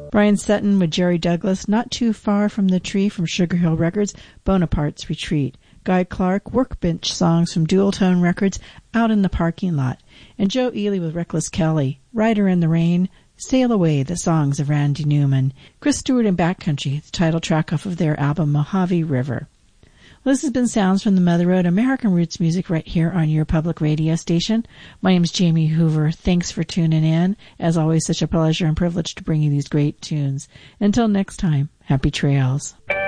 Brian Sutton with Jerry Douglas, Not Too Far from the Tree from Sugar Hill Records, Bonaparte's Retreat. Guy Clark, Workbench Songs from Dual Tone Records, Out in the Parking Lot. And Joe Ely with Reckless Kelly, Rider in the Rain, Sail Away, the songs of Randy Newman. Chris Stewart and Backcountry, the title track off of their album Mojave River. Well, this has been Sounds from the Mother Road, American Roots Music right here on your public radio station. My name is Jamie Hoover. Thanks for tuning in. As always, such a pleasure and privilege to bring you these great tunes. Until next time, happy trails.